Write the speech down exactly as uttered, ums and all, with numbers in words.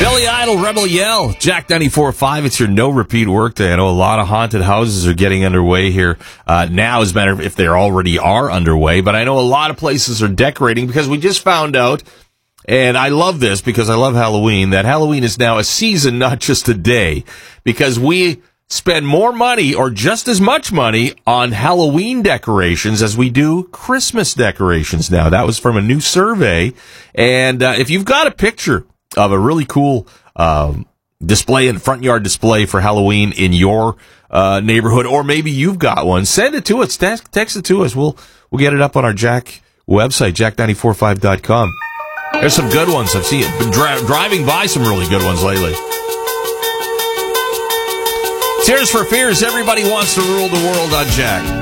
Billy Idol, Rebel Yell, Jack ninety-four point five. It's your no-repeat workday. I know a lot of haunted houses are getting underway here uh, now, as a matter of if they already are underway. But I know a lot of places are decorating because we just found out, and I love this because I love Halloween, that Halloween is now a season, not just a day, because we spend more money or just as much money on Halloween decorations as we do Christmas decorations now. That was from a new survey. And uh, if you've got a picture of a really cool um, display and front yard display for Halloween in your uh, neighborhood, or maybe you've got one, send it to us. Text, text it to us. We'll we'll get it up on our Jack website, jack nine four five dot com. There's some good ones. I've seen been dri- driving by some really good ones lately. Tears for Fears. Everybody wants to rule the world on Jack.